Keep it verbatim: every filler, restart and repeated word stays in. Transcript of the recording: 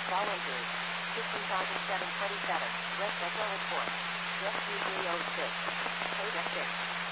Volunteers. fifteen thousand seven hundred twenty-seven. West Echo report. Rescue three oh six. Code six.